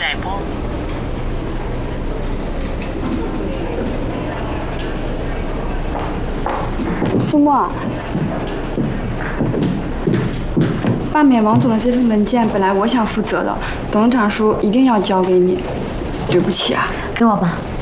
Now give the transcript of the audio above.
待拨。 苏沫，罢免王总的这份文件本来我想负责的，董事长说一定要交给你，对不起啊。 给我吧。